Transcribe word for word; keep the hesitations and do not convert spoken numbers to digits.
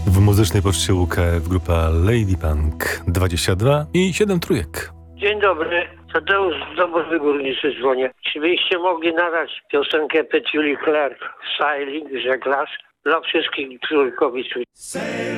W muzycznej poczcie U K F grupa Lady Punk dwadzieścia dwa i siedem trójek. Dzień dobry, Tadeusz z Dąbrowy Górnicy dzwonię. Czy byście mogli nadać piosenkę Petuli Clark, Sailing, żeglarz, dla wszystkich trójkowiczów?